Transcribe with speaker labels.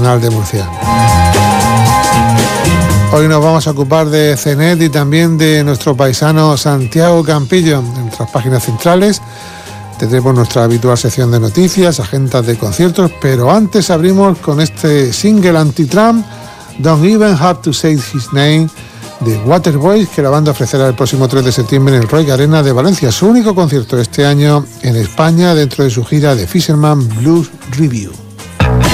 Speaker 1: Nacional de Murcia. Hoy nos vamos a ocupar de CENET y también de nuestro paisano Santiago Campillo. En nuestras páginas centrales tendremos nuestra habitual sección de noticias, agendas de conciertos, pero antes abrimos con este single anti-Trump, Don't Even Have to Say His Name, de Waterboys, que la banda ofrecerá el próximo 3 de septiembre en el Roig Arena de Valencia, su único concierto este año en España dentro de su gira de Fisherman Blues Review.